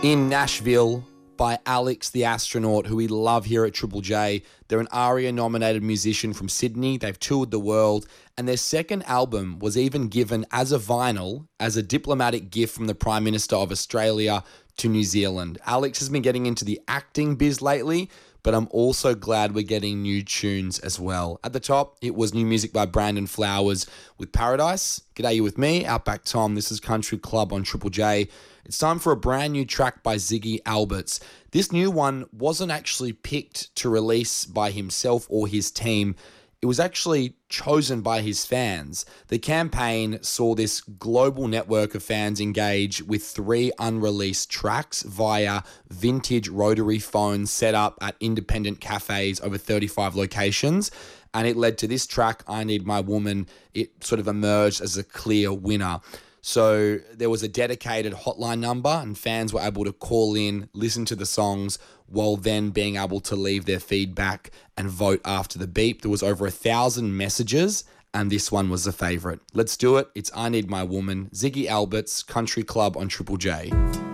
In Nashville by Alex the Astronaut, who we love here at Triple J. They're an ARIA-nominated musician from Sydney. They've toured the world, and their second album was even given as a vinyl as a diplomatic gift from the Prime Minister of Australia to New Zealand. Alex has been getting into the acting biz lately, but I'm also glad we're getting new tunes as well. At the top, it was new music by Brandon Flowers with Paradise. G'day, you with me, Outback Tom. This is Country Club on Triple J. It's time for a brand new track by Ziggy Alberts. This new one wasn't actually picked to release by himself or his team. It was actually chosen by his fans. The campaign saw this global network of fans engage with 3 unreleased tracks via vintage rotary phones set up at independent cafes over 35 locations. And it led to this track, I Need My Woman. It sort of emerged as a clear winner. So there was a dedicated hotline number and fans were able to call in, listen to the songs, while then being able to leave their feedback and vote after the beep. There was over 1,000 messages and this one was a favourite. Let's do it. It's I Need My Woman, Ziggy Alberts, Country Club on Triple J.